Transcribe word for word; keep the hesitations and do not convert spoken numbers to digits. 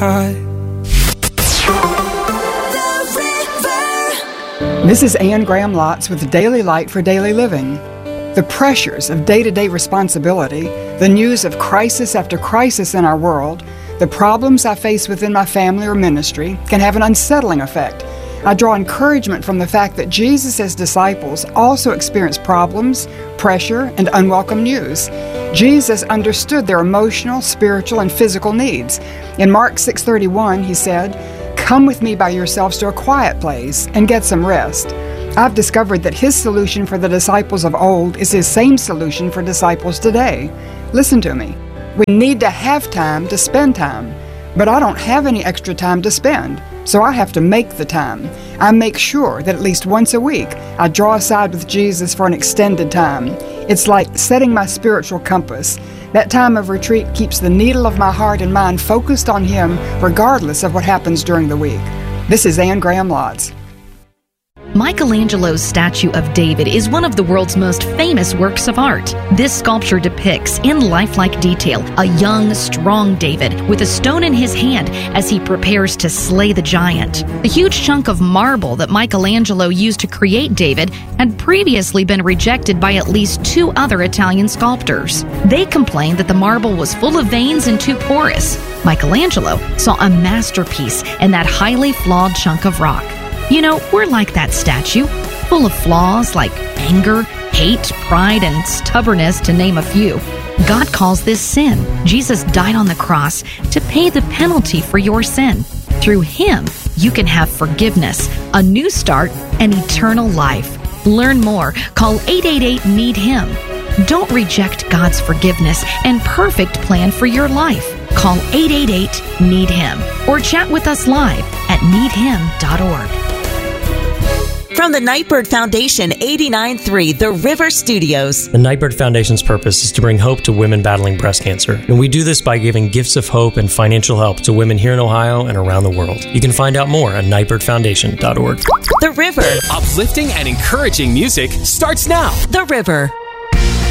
high. This is Anne Graham Lotz with Daily Light for Daily Living. The pressures of day-to-day responsibility, the news of crisis after crisis in our world, the problems I face within my family or ministry can have an unsettling effect. I draw encouragement from the fact that Jesus' disciples also experienced problems, pressure, and unwelcome news. Jesus understood their emotional, spiritual, and physical needs. In Mark six thirty-one, he said, "Come with me by yourselves to a quiet place and get some rest." I've discovered that his solution for the disciples of old is his same solution for disciples today. Listen to me. We need to have time to spend time, but I don't have any extra time to spend, so I have to make the time. I make sure that at least once a week I draw aside with Jesus for an extended time. It's like setting my spiritual compass. That time of retreat keeps the needle of my heart and mind focused on Him regardless of what happens during the week. This is Anne Graham Lotz. Michelangelo's statue of David is one of the world's most famous works of art. This sculpture depicts, in lifelike detail, a young, strong David with a stone in his hand as he prepares to slay the giant. The huge chunk of marble that Michelangelo used to create David had previously been rejected by at least two other Italian sculptors. They complained that the marble was full of veins and too porous. Michelangelo saw a masterpiece in that highly flawed chunk of rock. You know, we're like that statue, full of flaws like anger, hate, pride, and stubbornness, to name a few. God calls this sin. Jesus died on the cross to pay the penalty for your sin. Through Him, you can have forgiveness, a new start, and eternal life. Learn more. Call eight eight eight, need him. Don't reject God's forgiveness and perfect plan for your life. Call eight eight eight, need him or chat with us live at need him dot org. From the Nightbird Foundation, eighty-nine point three The River Studios. The Nightbird Foundation's purpose is to bring hope to women battling breast cancer. And we do this by giving gifts of hope and financial help to women here in Ohio and around the world. You can find out more at nightbird foundation dot org. The River. Uplifting and encouraging music starts now. The River.